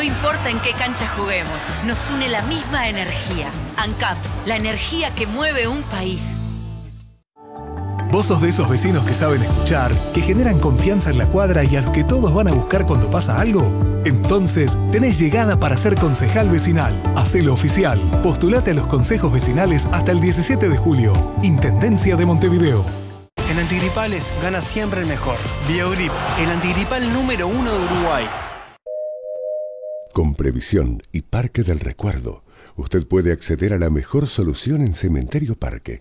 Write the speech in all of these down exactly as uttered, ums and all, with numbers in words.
No importa en qué cancha juguemos, nos une la misma energía. ANCAP, la energía que mueve un país. ¿Vos sos de esos vecinos que saben escuchar, que generan confianza en la cuadra y a los que todos van a buscar cuando pasa algo? Entonces, tenés llegada para ser concejal vecinal. Hacelo oficial. Postulate a los consejos vecinales hasta el diecisiete de julio. Intendencia de Montevideo. En antigripales gana siempre el mejor. Biogrip, el antigripal número uno de Uruguay. Con Previsión y Parque del Recuerdo, usted puede acceder a la mejor solución en Cementerio Parque.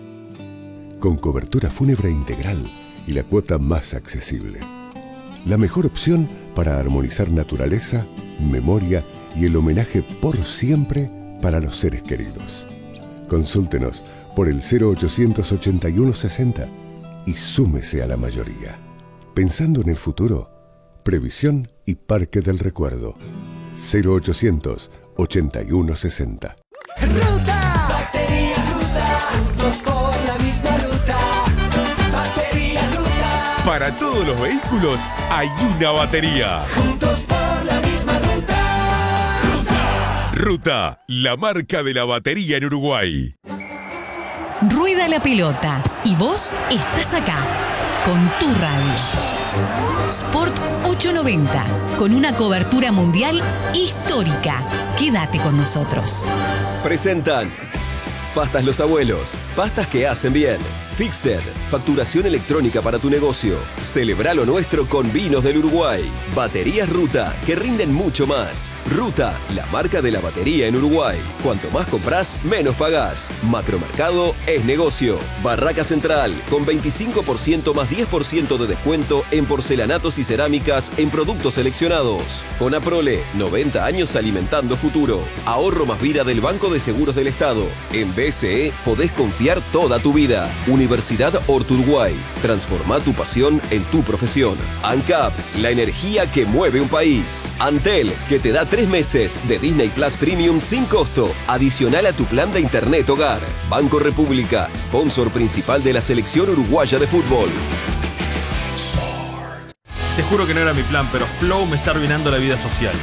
Con cobertura fúnebre integral y la cuota más accesible. La mejor opción para armonizar naturaleza, memoria y el homenaje por siempre para los seres queridos. Consúltenos por el cero ochocientos ochenta y uno sesenta y súmese a la mayoría. Pensando en el futuro, Previsión y Parque del Recuerdo. cero ochocientos ochenta y uno sesenta. Ruta, batería Ruta, juntos por la misma ruta. Batería Ruta. Para todos los vehículos hay una batería. Juntos por la misma ruta. Ruta. Ruta, la marca de la batería en Uruguay. Rueda la pelota y vos estás acá con tu radio. Sport ochocientos noventa, con una cobertura mundial histórica. Quédate con nosotros. Presentan Pastas Los Abuelos, pastas que hacen bien. Fixed, facturación electrónica para tu negocio. Celebra lo nuestro con vinos del Uruguay. Baterías Ruta, que rinden mucho más. Ruta, la marca de la batería en Uruguay. Cuanto más compras, menos pagás. Macromercado es negocio. Barraca Central, con veinticinco por ciento más diez por ciento de descuento en porcelanatos y cerámicas en productos seleccionados. Con Aprole, noventa años alimentando futuro. Ahorro más vida del Banco de Seguros del Estado. En B C E podés confiar toda tu vida. Universidad Horturuguay. Transforma tu pasión en tu profesión. ANCAP, la energía que mueve un país. Antel, que te da tres meses de Disney Plus Premium sin costo, adicional a tu plan de internet hogar. Banco República, sponsor principal de la selección uruguaya de fútbol. Te juro que no era mi plan, pero Flow me está arruinando la vida social.